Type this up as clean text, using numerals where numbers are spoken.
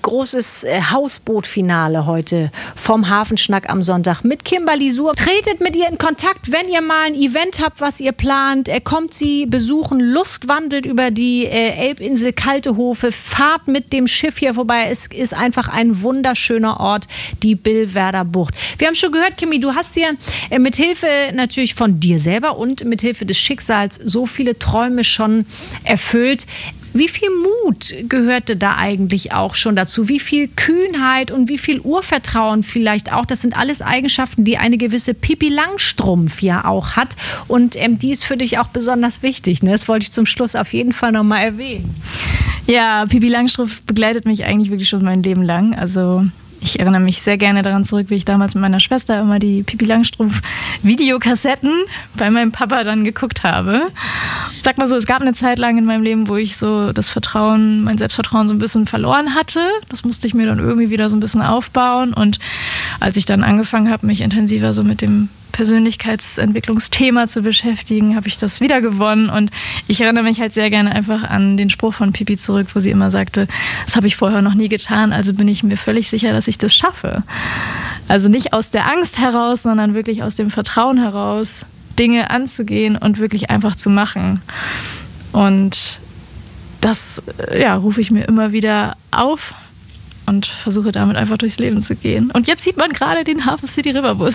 großes Hausbootfinale heute vom Hafenschnack am Sonntag mit Kimberly Suhr. Tretet mit ihr in Kontakt, wenn ihr mal ein Event habt, was ihr plant. Kommt sie besuchen, lustwandelt über die Elbinsel Kaltehofe, fahrt mit dem Schiff hier vorbei. Es ist einfach ein wunderschöner Ort, die Billwerder Bucht. Wir haben schon gehört, Kimi, du hast dir mithilfe natürlich von dir selber und mithilfe des Schicksals so viele Träume schon erfüllt. Wie viel Mut gehörte da eigentlich auch schon dazu? Wie viel Kühnheit und wie viel Urvertrauen vielleicht auch? Das sind alles Eigenschaften, die eine gewisse Pippi Langstrumpf ja auch hat. Und die ist für dich auch besonders wichtig. Ne? Das wollte ich zum Schluss auf jeden Fall nochmal erwähnen. Ja, Pippi Langstrumpf begleitet mich eigentlich wirklich schon mein Leben lang. Also ich erinnere mich sehr gerne daran zurück, wie ich damals mit meiner Schwester immer die Pippi Langstrumpf-Videokassetten bei meinem Papa dann geguckt habe. Sag mal so, es gab eine Zeit lang in meinem Leben, wo ich so das Vertrauen, mein Selbstvertrauen so ein bisschen verloren hatte. Das musste ich mir dann irgendwie wieder so ein bisschen aufbauen. Und als ich dann angefangen habe, mich intensiver so mit dem Persönlichkeitsentwicklungsthema zu beschäftigen, habe ich das wieder gewonnen. Und ich erinnere mich halt sehr gerne einfach an den Spruch von Pippi zurück, wo sie immer sagte, das habe ich vorher noch nie getan, also bin ich mir völlig sicher, dass ich das schaffe. Also nicht aus der Angst heraus, sondern wirklich aus dem Vertrauen heraus, Dinge anzugehen und wirklich einfach zu machen. Und das rufe ich mir immer wieder auf und versuche damit einfach durchs Leben zu gehen. Und jetzt sieht man gerade den Hafen City Riverbus.